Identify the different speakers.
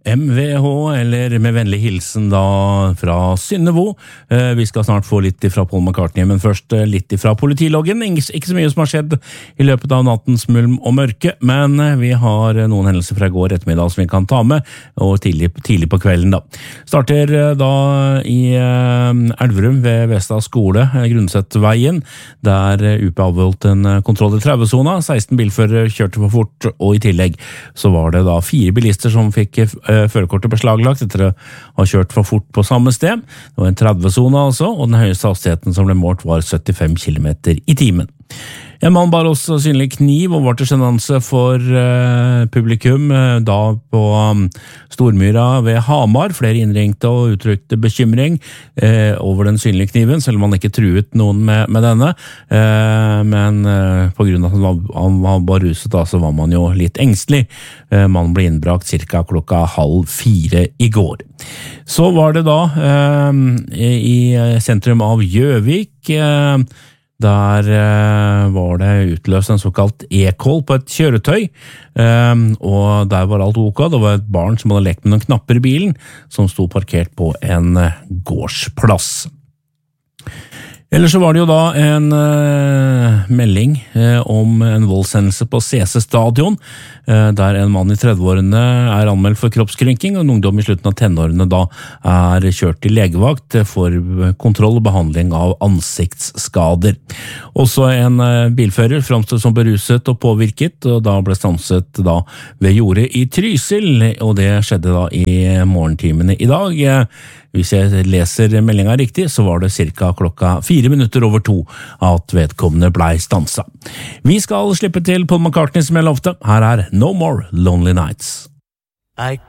Speaker 1: MVH, eller med vennlig hilsen da fra Synnevo. Vi skal snart få litt fra Paul McCartney, men først litt fra politiloggen. Ikke så mye som har skjedd i løpet av nattens mulm og mørke, men vi har noen hendelser fra i går ettermiddag som vi kan ta med, og tidlig på kvelden da. Starter da i Elverum ved Vestad skole, Grundsetveien, der UP avholdt en kontroll i 30-zona. 16 bilførere kjørte for fort, og i tillegg så var det da 4 bilister som fikk førerkortet beslaglagt etter å ha kjørt for fort på samme sted. Det var en 30-zone altså, og den høyeste hastigheten som ble målt var 75 km i timen. En mann bar også synlig kniv og var til sjenanse for publikum da på Stormyra ved Hamar. Flere innringte og uttrykte bekymring over den synlige kniven, selv om han ikke truet noen med denne. Men på grunn av at han var beruset da, så var man jo litt engstelig. Mannen ble innbrakt cirka 3:30 i går. Så var det da i sentrum av Gjøvik, der var det utløst en såkalt e-call på et kjøretøy, og der var alt ok. Det var et barn som hadde lekt med noen knapper i bilen, som sto parkert på en gårdsplass. Ellers så var det jo da en melding om en voldshendelse på CC Stadion, der en mann i 30-årene er anmeldt for kroppskrenking, og en ungdom i slutten av tenårene da er kjørt til legevakt for kontroll og behandling av ansiktsskader. Også en bilfører fremstod som beruset og påvirket, og da ble stanset da ved jordet i Trysil, og det skjedde da i morgentimene i dag. Hvis jeg leser meldingen riktig, så var det cirka 2:04 at vedkommende ble stanset. Vi skal slippe til Paul McCartney som jeg lovte. Her er No More Lonely Nights.